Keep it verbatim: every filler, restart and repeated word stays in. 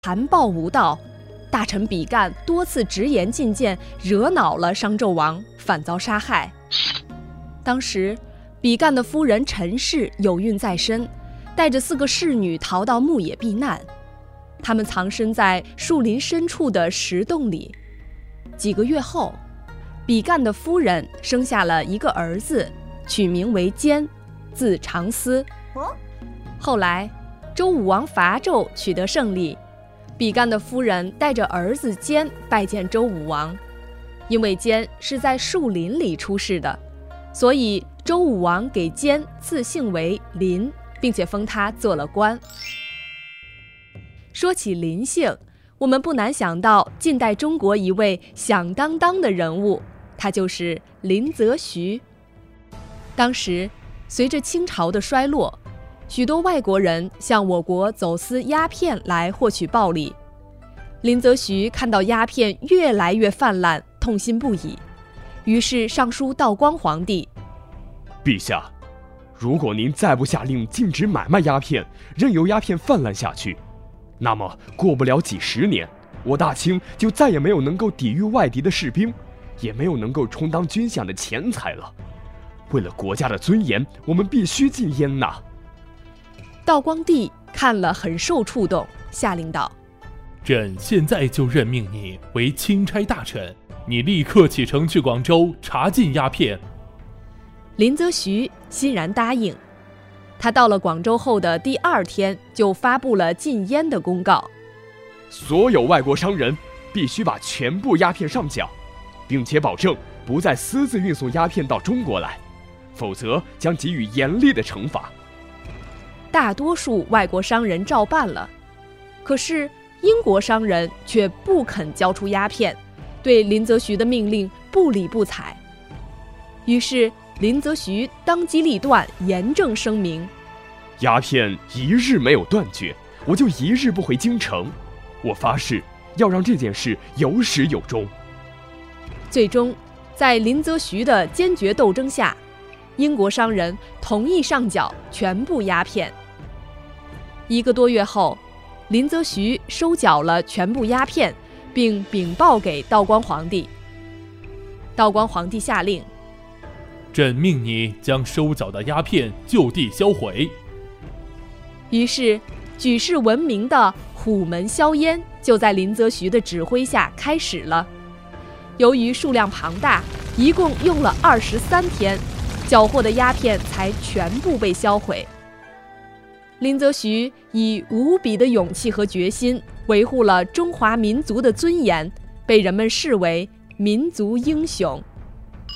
残暴无道。大臣比干多次直言进谏，惹恼了商纣王，反遭杀害。当时比干的夫人陈氏有孕在身，带着四个侍女逃到牧野避难。他们藏身在树林深处的石洞里。几个月后，比干的夫人生下了一个儿子，取名为坚，字长思。后来周武王伐纣取得胜利，比干的夫人带着儿子坚拜见周武王。因为坚是在树林里出世的，所以周武王给坚赐姓为林，并且封他做了官。说起林姓，我们不难想到近代中国一位响当当的人物，他就是林则徐。当时随着清朝的衰落，许多外国人向我国走私鸦片来获取暴利。林则徐看到鸦片越来越泛滥，痛心不已，于是上书道光皇帝： 陛下，如果您再不下令禁止买卖鸦片，任由鸦片泛滥下去，那么过不了几十年，我大清就再也没有能够抵御外敌的士兵，也没有能够充当军饷的钱财了。为了国家的尊严，我们必须禁烟呐。 道光帝看了很受触动，下令道： 朕现在就任命你为钦差大臣，你立刻启程去广州查禁鸦片。 林则徐欣然答应。他到了广州后的第二天，就发布了禁烟的公告： 所有外国商人必须把全部鸦片上缴，并且保证不再私自运送鸦片到中国来，否则将给予严厉的惩罚。 大多数外国商人照办了，可是英国商人却不肯交出鸦片，对林则徐的命令不理不睬。于是林则徐当机立断，严正声明： 鸦片一日没有断绝，我就一日不回京城。我发誓要让这件事有始有终。 最终在林则徐的坚决斗争下，英国商人同意上缴全部鸦片。一个多月后，林则徐收缴了全部鸦片，并禀报给道光皇帝。道光皇帝下令： 朕命你将收缴的鸦片就地销毁。 于是举世闻名的虎门销烟就在林则徐的指挥下开始了。由于数量庞大，一共用了二十三天，缴获的鸦片才全部被销毁。林则徐以无比的勇气和决心维护了中华民族的尊严，被人们视为民族英雄。